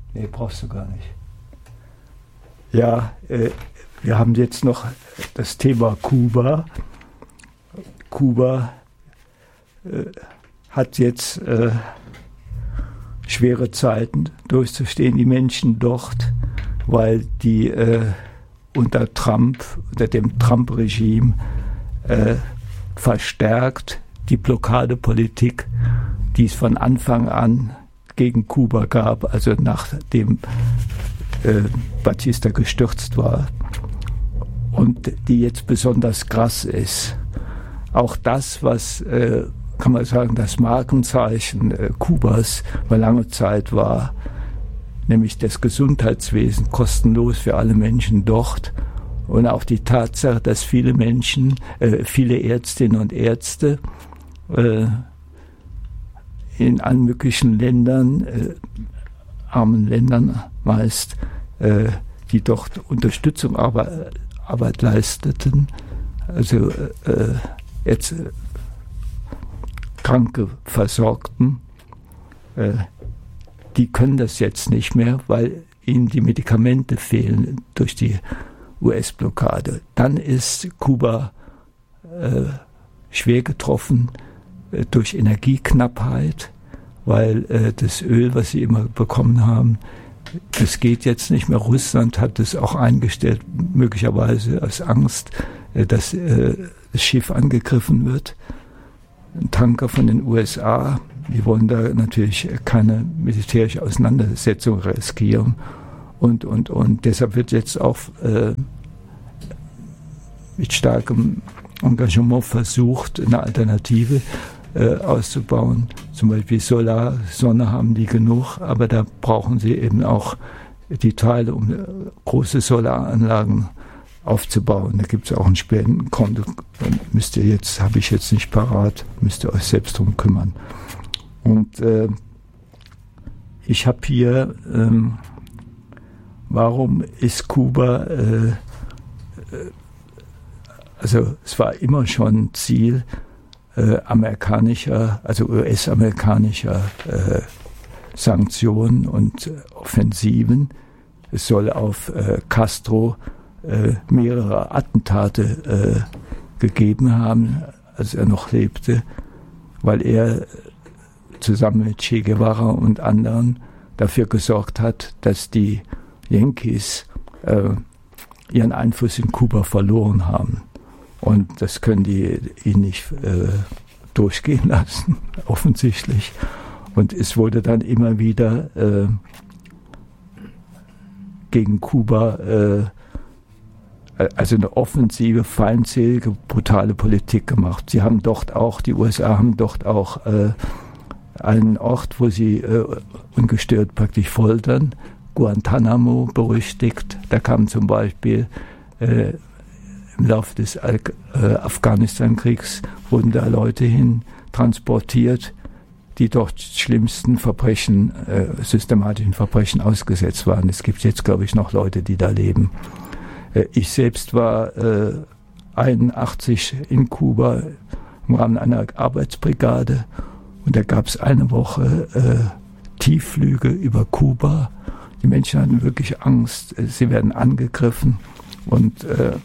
Nee, brauchst du gar nicht. Ja, wir haben jetzt noch das Thema Kuba. Kuba hat jetzt schwere Zeiten durchzustehen, die Menschen dort, weil die unter dem Trump-Regime verstärkt die Blockadepolitik, die es von Anfang an gegen Kuba gab, also nachdem Batista gestürzt war, und die jetzt besonders krass ist. Auch das, was, kann man sagen, das Markenzeichen Kubas über lange Zeit war, nämlich das Gesundheitswesen kostenlos für alle Menschen dort, und auch die Tatsache, dass viele Menschen, viele Ärztinnen und Ärzte in allen möglichen Ländern, armen Ländern meist, die dort Unterstützung Arbeit leisteten, also jetzt Kranke versorgten, die können das jetzt nicht mehr, weil ihnen die Medikamente fehlen durch die US-Blockade. Dann ist Kuba schwer getroffen durch Energieknappheit, weil das Öl, was sie immer bekommen haben, das geht jetzt nicht mehr. Russland hat es auch eingestellt, möglicherweise aus Angst, dass das Schiff angegriffen wird. Ein Tanker von den USA, die wollen da natürlich keine militärische Auseinandersetzung riskieren. Und deshalb wird jetzt auch mit starkem Engagement versucht, eine Alternative auszubauen. Zum Beispiel Sonne haben die genug, aber da brauchen sie eben auch die Teile, um große Solaranlagen aufzubauen. Da gibt es auch ein Spendenkonto. Habe ich jetzt nicht parat, müsst ihr euch selbst drum kümmern. Und ich habe hier, warum ist Kuba, also es war immer schon Ziel US-amerikanischer Sanktionen und Offensiven. Es soll auf Castro mehrere Attentate gegeben haben, als er noch lebte, weil er zusammen mit Che Guevara und anderen dafür gesorgt hat, dass die Yankees ihren Einfluss in Kuba verloren haben. Und das können die ihn nicht durchgehen lassen, offensichtlich. Und es wurde dann immer wieder gegen Kuba also eine offensive, feindselige, brutale Politik gemacht. Die USA haben dort auch einen Ort, wo sie ungestört praktisch foltern, Guantanamo berüchtigt. Da kamen zum Beispiel im Laufe des Afghanistan-Kriegs wurden da Leute hin transportiert, die dort schlimmsten Verbrechen, systematischen Verbrechen ausgesetzt waren. Es gibt jetzt, glaube ich, noch Leute, die da leben. Ich selbst war 1981 in Kuba im Rahmen einer Arbeitsbrigade, und da gab es eine Woche Tiefflüge über Kuba. Die Menschen hatten wirklich Angst, sie werden angegriffen, und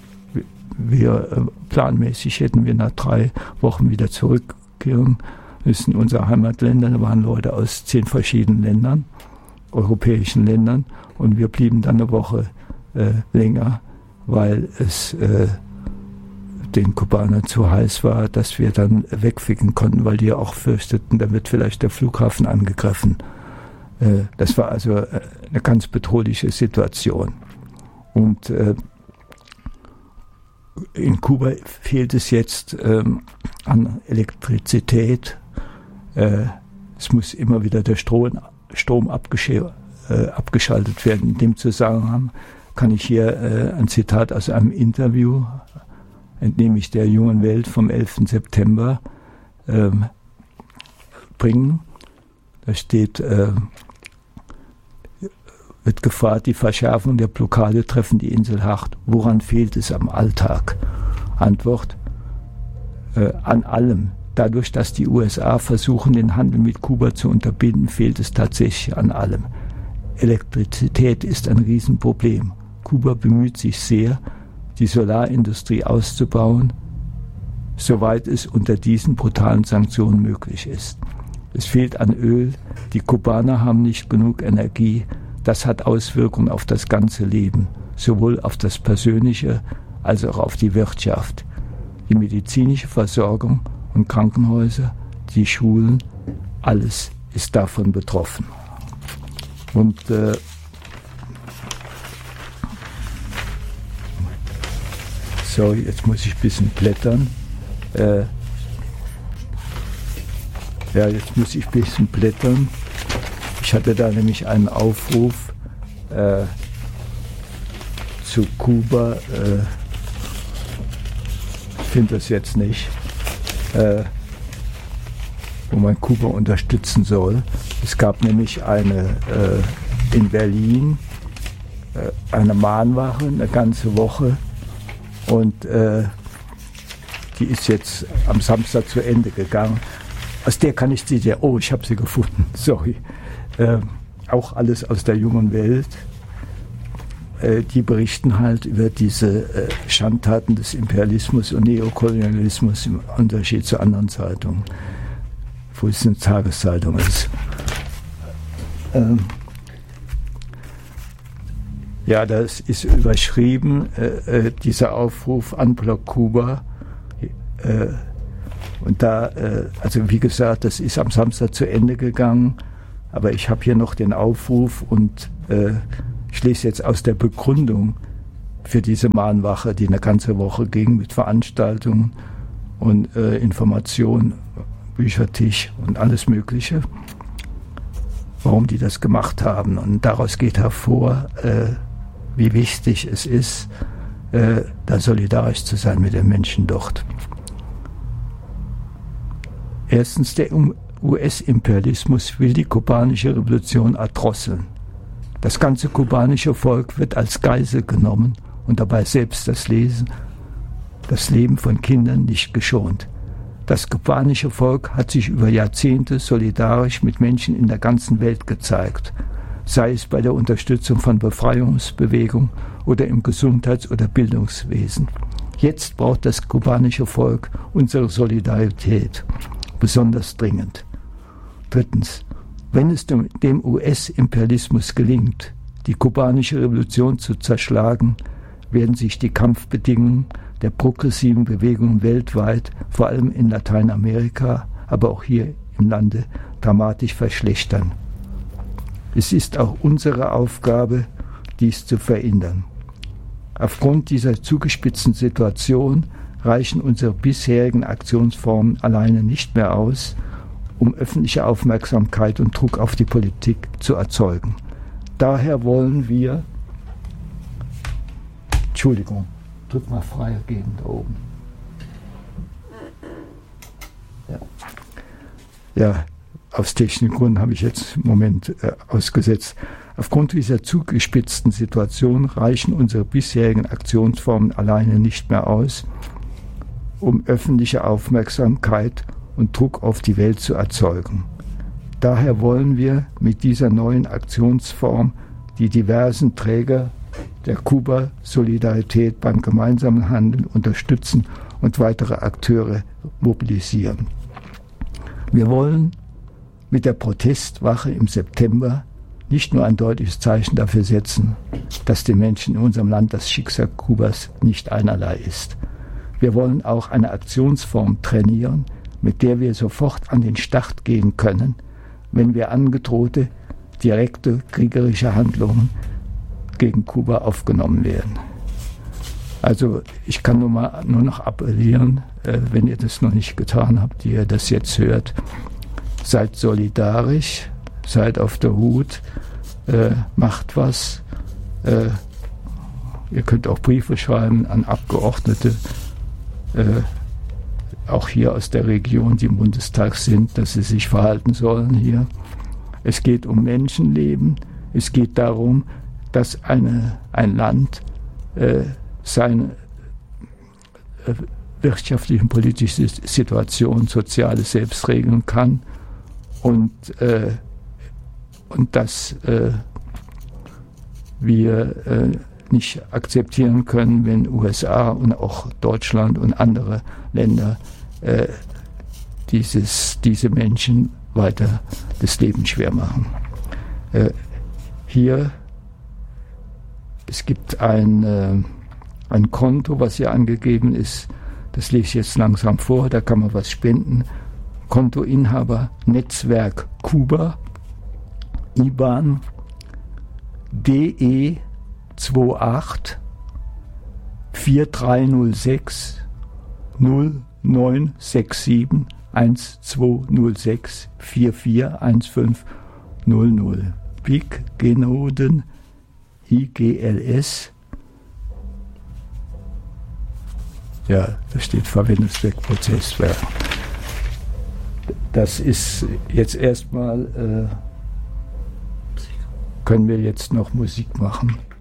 planmäßig hätten wir nach 3 Wochen wieder zurückkehren müssen in unsere Heimatländer. Da waren Leute aus 10 verschiedenen Ländern, europäischen Ländern, und wir blieben dann eine Woche länger, weil es den Kubanern zu heiß war, dass wir dann wegfliegen konnten, weil die ja auch fürchteten, da wird vielleicht der Flughafen angegriffen. Das war also eine ganz bedrohliche Situation. Und in Kuba fehlt es jetzt an Elektrizität. Es muss immer wieder der Strom abgeschaltet werden. In dem Zusammenhang kann ich hier ein Zitat aus einem Interview, entnehme ich der Jungen Welt vom 11. September, bringen. Da steht, wird gefragt, die Verschärfung der Blockade treffen die Insel hart. Woran fehlt es am Alltag? Antwort, an allem. Dadurch, dass die USA versuchen, den Handel mit Kuba zu unterbinden, fehlt es tatsächlich an allem. Elektrizität ist ein Riesenproblem. Kuba bemüht sich sehr, die Solarindustrie auszubauen, soweit es unter diesen brutalen Sanktionen möglich ist. Es fehlt an Öl, die Kubaner haben nicht genug Energie. Das hat Auswirkungen auf das ganze Leben, sowohl auf das Persönliche als auch auf die Wirtschaft. Die medizinische Versorgung und Krankenhäuser, die Schulen, alles ist davon betroffen. Und sorry, jetzt muss ich ein bisschen blättern. Jetzt muss ich ein bisschen blättern. Ich hatte da nämlich einen Aufruf zu Kuba. Ich finde das jetzt nicht, wo man Kuba unterstützen soll. Es gab nämlich in Berlin eine Mahnwache, eine ganze Woche. Und die ist jetzt am Samstag zu Ende gegangen. Aus der kann ich zitieren. Oh, ich habe sie gefunden. Sorry. Auch alles aus der jungen Welt. Die berichten halt über diese Schandtaten des Imperialismus und Neokolonialismus im Unterschied zu anderen Zeitungen, wo es eine Tageszeitung ist. Ja, das ist überschrieben, dieser Aufruf Unblock Kuba. Und da, also wie gesagt, das ist am Samstag zu Ende gegangen, aber ich habe hier noch den Aufruf und ich lese jetzt aus der Begründung für diese Mahnwache, die eine ganze Woche ging mit Veranstaltungen und Informationen, Büchertisch und alles Mögliche, warum die das gemacht haben. Und daraus geht hervor, wie wichtig es ist, da solidarisch zu sein mit den Menschen dort. Erstens, der US-Imperialismus will die kubanische Revolution erdrosseln. Das ganze kubanische Volk wird als Geisel genommen und dabei selbst das Leben von Kindern nicht geschont. Das kubanische Volk hat sich über Jahrzehnte solidarisch mit Menschen in der ganzen Welt gezeigt, sei es bei der Unterstützung von Befreiungsbewegungen oder im Gesundheits- oder Bildungswesen. Jetzt braucht das kubanische Volk unsere Solidarität, besonders dringend. Drittens, wenn es dem US-Imperialismus gelingt, die kubanische Revolution zu zerschlagen, werden sich die Kampfbedingungen der progressiven Bewegungen weltweit, vor allem in Lateinamerika, aber auch hier im Lande, dramatisch verschlechtern. Es ist auch unsere Aufgabe, dies zu verhindern. Aufgrund dieser zugespitzten Situation reichen unsere bisherigen Aktionsformen alleine nicht mehr aus, um öffentliche Aufmerksamkeit und Druck auf die Politik zu erzeugen. Daher wollen wir, Entschuldigung, drück mal frei gegen da oben. Ja, aus technischen Gründen habe ich jetzt im Moment ausgesetzt. Aufgrund dieser zugespitzten Situation reichen unsere bisherigen Aktionsformen alleine nicht mehr aus, um öffentliche Aufmerksamkeit und Druck auf die Welt zu erzeugen. Daher wollen wir mit dieser neuen Aktionsform die diversen Träger der Kuba-Solidarität beim gemeinsamen Handeln unterstützen und weitere Akteure mobilisieren. Wir wollen mit der Protestwache im September nicht nur ein deutliches Zeichen dafür setzen, dass den Menschen in unserem Land das Schicksal Kubas nicht einerlei ist. Wir wollen auch eine Aktionsform trainieren, mit der wir sofort an den Start gehen können, wenn wir angedrohte, direkte kriegerische Handlungen gegen Kuba aufgenommen werden. Also ich kann nur noch appellieren, wenn ihr das noch nicht getan habt, die ihr das jetzt hört, seid solidarisch, seid auf der Hut, macht was. Ihr könnt auch Briefe schreiben an Abgeordnete, auch hier aus der Region, die im Bundestag sind, dass sie sich verhalten sollen hier. Es geht um Menschenleben. Es geht darum, dass ein Land seine wirtschaftliche und politische Situation, Soziales selbst regeln kann und dass wir nicht akzeptieren können, wenn USA und auch Deutschland und andere Länder diese Menschen weiter das Leben schwer machen. Hier, es gibt ein Konto, was hier angegeben ist, das lese ich jetzt langsam vor, da kann man was spenden. Kontoinhaber Netzwerk Kuba, IBAN DE 28 4306 0967 1206 441500. Big Genoden IGLS. Ja, da steht Verwendungszweck Prozesswerk. Das ist jetzt erstmal, können wir jetzt noch Musik machen.